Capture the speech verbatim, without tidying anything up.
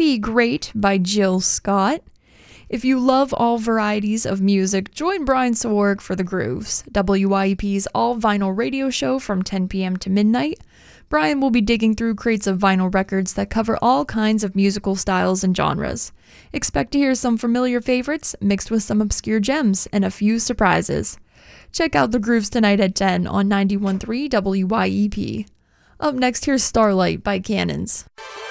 Be Great by Jill Scott. If you love all varieties of music, join Brian Sawarg for The Grooves, W Y E P's all-vinyl radio show from ten p.m. to midnight. Brian will be digging through crates of vinyl records that cover all kinds of musical styles and genres. Expect to hear some familiar favorites mixed with some obscure gems and a few surprises. Check out The Grooves tonight at ten on ninety-one point three W Y E P. Up next, here's Starlight by Cannons.